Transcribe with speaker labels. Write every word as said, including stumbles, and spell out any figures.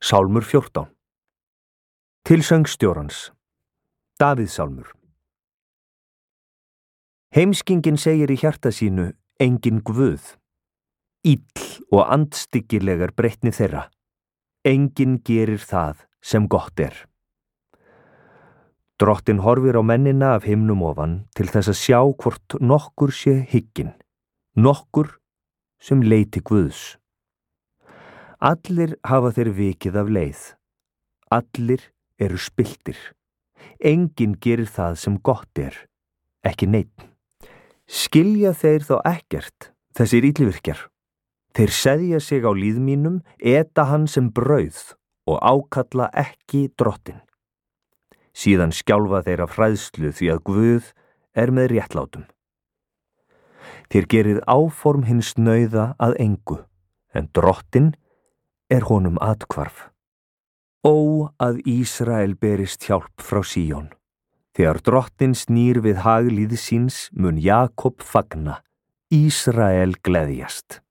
Speaker 1: Sálmur fjórtán. Til söngstjórans. Davíðssálmur. Heimskingin segir í hjarta sínu, engin guð. Ill og andstyggilegar breytni þeirra. Engin gerir það sem gott er. Drottinn horfir á mennina af himnum ofan til þess að sjá hvort nokkur sé hygginn, nokkur sem leiti Guðs. Allir hafa þeir vikið af leið. Allir eru spilltir. Engin gerir það sem gott er, ekki neinn. Skilja þeir þó ekkert, þessir illvirkjar. Þeir seðja sig á líð mínum, eta hann sem brauð og ákalla ekki Drottinn. Síðan skjálfa þeir af hræðslu því að Guð er með réttlátum. Þeir gerir áform hins nauða að engu, en Drottinn er honum athvarf. Ó, að Ísrael berist hjálp frá Síón. Þegar Drottinn snýr við hag líðs síns mun Jakob fagna, Ísrael gleðjast.